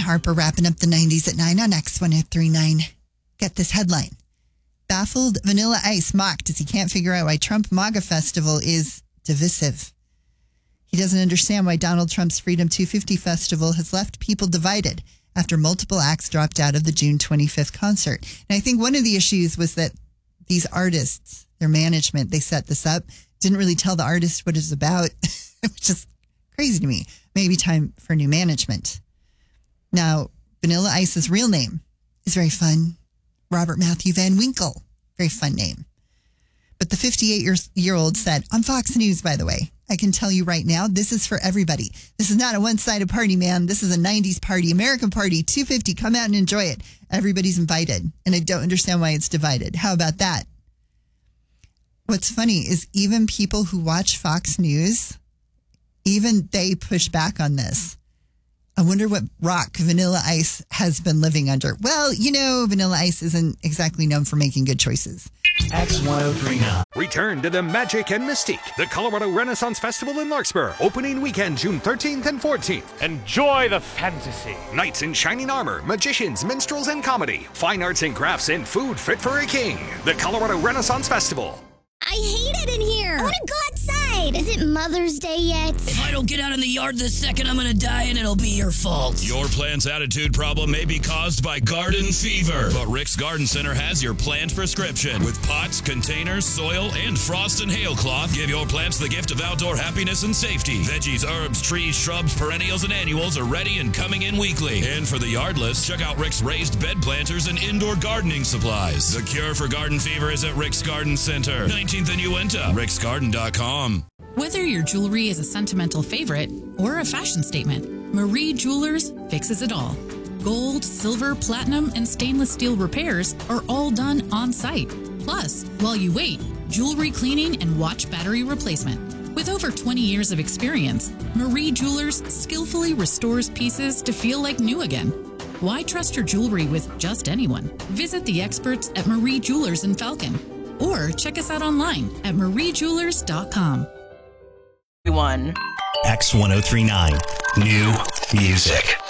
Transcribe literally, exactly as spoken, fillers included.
Harper wrapping up the nineties at nine on X one oh three nine. Get this headline. Baffled Vanilla Ice mocked as he can't figure out why Trump MAGA Festival is divisive. He doesn't understand why Donald Trump's Freedom two fifty Festival has left people divided after multiple acts dropped out of the June twenty-fifth concert. And I think one of the issues was that these artists, their management, they set this up, didn't really tell the artist what it was about, which is crazy to me. Maybe time for new management. Now, Vanilla Ice's real name is very fun. Robert Matthew Van Winkle. Very fun name. But the fifty-eight-year-old said, on Fox News, by the way, I can tell you right now, this is for everybody. This is not a one-sided party, man. This is a nineties party, American party, two fifty. Come out and enjoy it. Everybody's invited. And I don't understand why it's divided. How about that? What's funny is even people who watch Fox News, even they push back on this. I wonder what rock Vanilla Ice has been living under. Well, you know, Vanilla Ice isn't exactly known for making good choices. X ten thirty-nine. Return to the magic and mystique. The Colorado Renaissance Festival in Larkspur. Opening weekend, June thirteenth and fourteenth. Enjoy the fantasy. Knights in shining armor, magicians, minstrels, and comedy. Fine arts and crafts and food fit for a king. The Colorado Renaissance Festival. I hate it in here. I want to go outside. Is it Mother's Day yet? If I don't get out in the yard this second, I'm going to die and it'll be your fault. Your plant's attitude problem may be caused by garden fever, but Rick's Garden Center has your plant prescription. With pots, containers, soil, and frost and hail cloth, give your plants the gift of outdoor happiness and safety. Veggies, herbs, trees, shrubs, perennials, and annuals are ready and coming in weekly. And for the yardless, check out Rick's raised bed planters and indoor gardening supplies. The cure for garden fever is at Rick's Garden Center. nineteenth and Uinta. Ricks Garden dot com. Whether your jewelry is a sentimental favorite or a fashion statement, Marie Jewelers fixes it all. Gold, silver, platinum, and stainless steel repairs are all done on site. Plus, while you wait, jewelry cleaning and watch battery replacement. With over twenty years of experience, Marie Jewelers skillfully restores pieces to feel like new again. Why trust your jewelry with just anyone? Visit the experts at Marie Jewelers in Falcon or check us out online at marie jewelers dot com. One. X ten thirty-nine. New music.